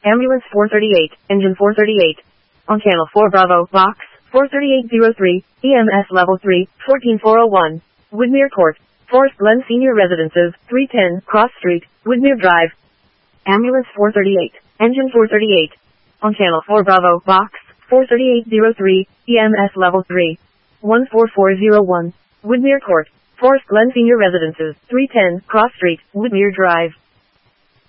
Ambulance 438, Engine 438. On Channel 4 Bravo, Box 43803, EMS Level 3, 14401. Woodmere Court, Forest Glen Senior Residences, 310 Cross Street, Woodmere Drive. Ambulance 438, Engine 438. On Channel 4 Bravo, Box 43803, EMS Level 3, 14401. Woodmere Court, Forest Glen Senior Residences, 310 Cross Street, Woodmere Drive.